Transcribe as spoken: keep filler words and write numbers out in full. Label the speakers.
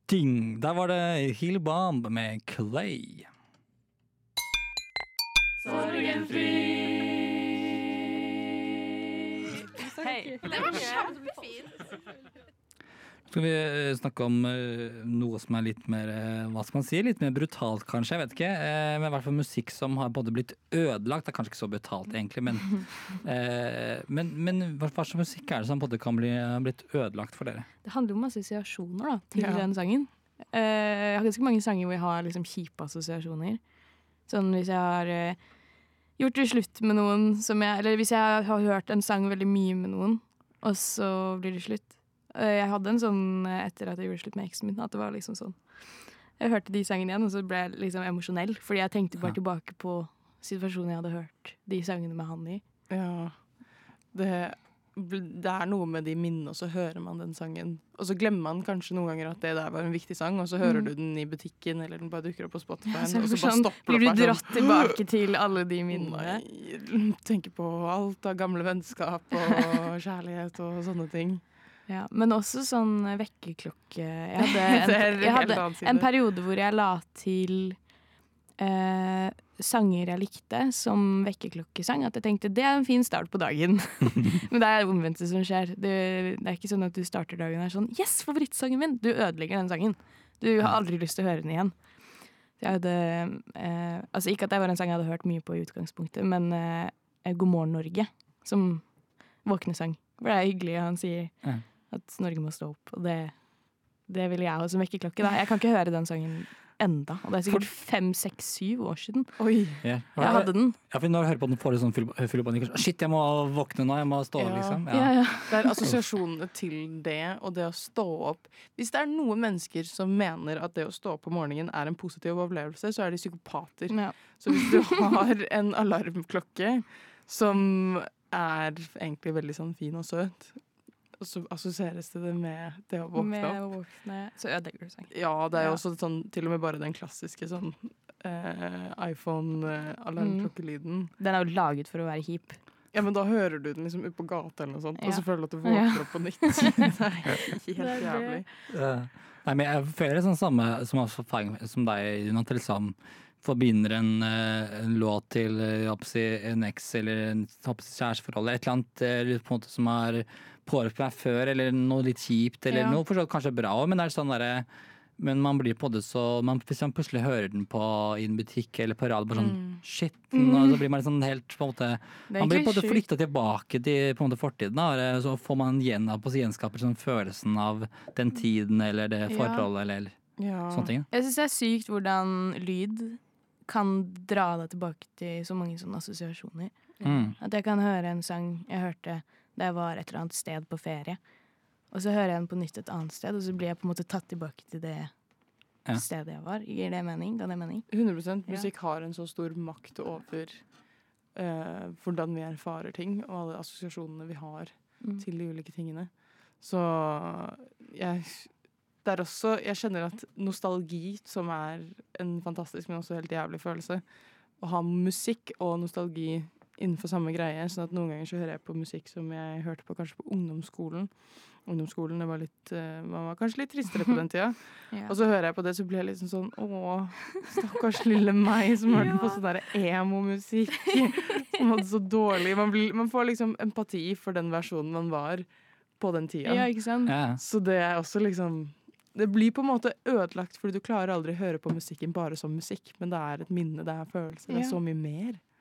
Speaker 1: Ding! Der var det Hillbomb med Clay.
Speaker 2: Sorgenfri.
Speaker 3: Hei. Det var kjempefint.
Speaker 1: Skal vi eh, snakke om eh, noe som er litt mer, eh, hva skal man si, litt mer brutalt kanskje, jeg vet ikke, eh, men i hvert fall musikk som har både blitt ødelagt, det er kanskje ikke så brutalt egentlig, men, eh, men, men hva hva slags musikk er det som både kan bli blitt ødelagt for dere?
Speaker 3: Det handler om assosiasjoner da, til
Speaker 2: Ja.
Speaker 3: den sangen. Eh, jeg har ganske mange sanger hvor jeg har liksom kjipe assosiasjoner. Sånn hvis jeg har eh, gjort det slutt med noen, som jeg, eller hvis jeg har hørt en sang veldig mye med noen, og så blir det slutt. Jeg hadde en sånn etter at jeg gjorde slutt med eksen min, at det var liksom sånn. Jeg hørte de sangene igjen, og så ble jeg liksom emosjonell, fordi jeg tenkte bare tilbake på situasjonen jeg hadde hørt de sangene med han i.
Speaker 2: Ja, det, det er noe med de minnene, og så hører man den sangen. Og så glemmer man kanskje noen ganger at det der var en viktig sang, og så hører
Speaker 3: Mm.
Speaker 2: du den i butikken, eller den bare dukker opp på Spotify,
Speaker 3: Ja, så
Speaker 2: og så
Speaker 3: for
Speaker 2: bare
Speaker 3: sånn,
Speaker 2: stopper
Speaker 3: blir
Speaker 2: opp
Speaker 3: du
Speaker 2: her
Speaker 3: dratt tilbake til alle de minnene?
Speaker 2: Nei, tenker på alt av gamle vennskap og kjærlighet og sånne ting.
Speaker 3: Ja, men også sånn vekkerklokke. Jeg hadde
Speaker 2: Det er
Speaker 3: en,
Speaker 2: en
Speaker 3: jeg
Speaker 2: helt
Speaker 3: hadde
Speaker 2: annen side.
Speaker 3: en periode hvor jeg la til eh, sanger jeg likte som vekkerklokkesang. At jeg tenkte det er en fin start på dagen. Men det er omvendte som skjer. Det, det er ikke sånn at du starter dagen og er sånn yes, favorittsangen min! Du ødelegger den sangen. Du har aldri lyst til å høre den igjen. Så jeg hadde, eh, altså ikke at det var en sang jeg hadde hørt mye på i utgangspunktet, men eh, God morgen Norge som våknesang. For det er hyggelig, han sier
Speaker 1: Ja.
Speaker 3: at Norge må stå opp. Og det, det vil jeg ha som vekkerklokke. Da. Jeg kan ikke høre den sangen enda. Og det er sikkert fem, seks, syv år siden
Speaker 2: Oi.
Speaker 1: Ja.
Speaker 3: jeg hadde den.
Speaker 1: Ja, for når jeg hører på den, får du sånn fyllebånd. Shit, jeg må våkne nå, jeg må stå,
Speaker 2: Ja.
Speaker 1: liksom.
Speaker 3: Ja, ja.
Speaker 2: Det er assosiasjonene til det, og det å stå opp. Hvis det er noen mennesker som mener at det å stå opp på morgenen er en positiv opplevelse, så er de psykopater.
Speaker 3: Ja.
Speaker 2: Så hvis du har en alarmklokke som er egentlig veldig sånn fin og søt, og så assosieres det med det å våkne
Speaker 3: Med
Speaker 2: opp.
Speaker 3: å våkne, så ødelegger du sang.
Speaker 2: Ja, det er jo
Speaker 3: Ja.
Speaker 2: også sånn, til og med bare den klassiske sånn eh, iPhone-alarmklokkelyden.
Speaker 3: Den er jo laget for å være kjip.
Speaker 2: Ja, men da hører du den liksom ut på gata eller noe sånt, og
Speaker 3: Ja.
Speaker 2: så føler du at du våkner
Speaker 3: Ja.
Speaker 2: opp på nytt. Det er helt
Speaker 3: Det er det.
Speaker 2: jævlig.
Speaker 1: Uh, nei, men jeg føler det sånn samme som, også, som deg, Jonas, til liksom forbinder en, eh, en låt til eh, jeg håper å si, en eks eller en jeg håper å si, kjæresteforhold, eller et eller annet eh, på en måte som har påvirket meg før, eller noe litt kjipt, eller
Speaker 3: Ja.
Speaker 1: noe for så vidt kanskje bra også, men det er sånn derre men man blir på det så man, hvis man plutselig hører den på i en butikk eller på radio, bare sånn
Speaker 2: Mm.
Speaker 1: shit, og så blir man sånn helt på en måte
Speaker 3: Det er
Speaker 1: man blir på en
Speaker 3: egentlig
Speaker 1: måte
Speaker 3: sjukt.
Speaker 1: flytta tilbake til på en måte fortiden, da, og så får man igjen på å si, gjenskaper sånn følelsen av den tiden eller det
Speaker 3: Ja.
Speaker 1: forholdet eller
Speaker 2: Ja.
Speaker 1: sånne ting.
Speaker 3: Jeg syns det er sykt hvordan lyd kan dra deg tilbake til så mange sånne assosiasjoner.
Speaker 1: Mm.
Speaker 3: At jeg kan høre en sang jeg hørte da jeg var et eller annet sted på ferie. Og så hører jeg den på nytt et annet sted, og så blir jeg på en måte tatt tilbake til det
Speaker 1: Ja.
Speaker 3: stedet jeg var. Gir det mening? Ga det mening?
Speaker 2: hundre prosent.
Speaker 3: Ja.
Speaker 2: Musikk har en så stor makt over eh, hvordan vi erfarer ting, og alle assosiasjonene vi har
Speaker 3: Mm.
Speaker 2: til de ulike tingene. Så jeg det er også, jeg kjenner at nostalgi, som er en fantastisk, men også helt jævlig følelse, å ha musikk og nostalgi innenfor samme greie, sånn at noen ganger så hører jeg på musikk som jeg hørte på kanskje på ungdomsskolen. Ungdomsskolen, det var litt, eh, man var kanskje litt tristere på den tida.
Speaker 3: Ja.
Speaker 2: Og så hører jeg på det, så blir jeg liksom sånn, åh, stakkars lille meg som hørte på sånn der emo-musikk, som hadde så dårlig. Man, blir, man får liksom empati for den versjonen man var på den tida.
Speaker 3: Ja, ikke sant?
Speaker 1: Ja.
Speaker 2: Så det er også liksom, det blir på en måte ødelagt, fordi du klarer aldri å høre på musikken bare som musikk, men det er et minne, det er følelse, det
Speaker 3: Ja.
Speaker 2: er så mye mer.